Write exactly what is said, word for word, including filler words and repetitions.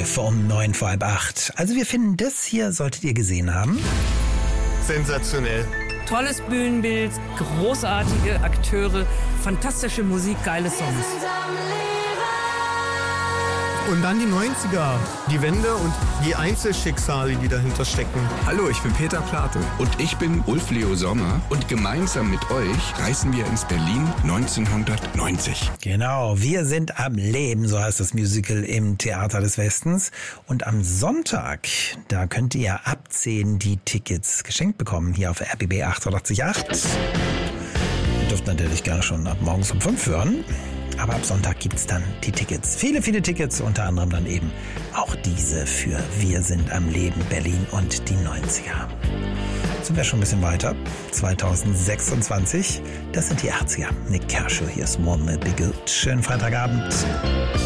Live um neun vor halb acht. Also wir finden, das hier solltet ihr gesehen haben. Sensationell. Tolles Bühnenbild, großartige Akteure, fantastische Musik, geile Songs. Und dann die neunziger, die Wende und die Einzelschicksale, die dahinter stecken. Hallo, ich bin Peter Plate. Und ich bin Ulf Leo Sommer. Und gemeinsam mit euch reisen wir ins Berlin neunzehnhundertneunzig. Genau, wir sind am Leben, so heißt das Musical im Theater des Westens. Und am Sonntag, da könnt ihr ab zehn die Tickets geschenkt bekommen, hier auf R B B achtundachtzig Komma acht. Ihr dürft natürlich gerne schon ab morgens um fünf hören. Aber ab Sonntag gibt's dann die Tickets. Viele, viele Tickets, unter anderem dann eben auch diese für Wir sind am Leben Berlin und die neunziger. Jetzt sind wir schon ein bisschen weiter. zweitausendsechsundzwanzig, das sind die achtziger. Nick Kershaw, hier ist Wanna Be Good. Schönen Freitagabend.